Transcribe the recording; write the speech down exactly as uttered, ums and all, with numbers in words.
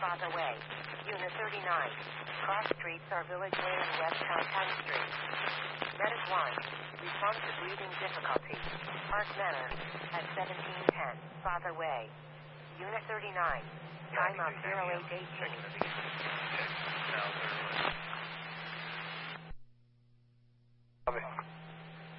Plaza Way. Unit thirty-nine. Cross streets are Village Way and West Town Street. Medic one. Response to breathing difficulty. Park Manor at seventeen ten. Plaza Way. Unit thirty-nine. Time of zero eight eighteen. Copy.